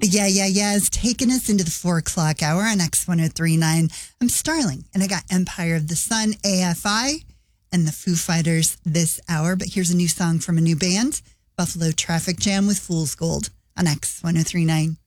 Yeah is taking us into the 4 o'clock hour on X1039. I'm Starling, and I got Empire of the Sun, AFI, and the Foo Fighters this hour. But here's a new song from a new band, Buffalo Traffic Jam with Fool's Gold on X1039.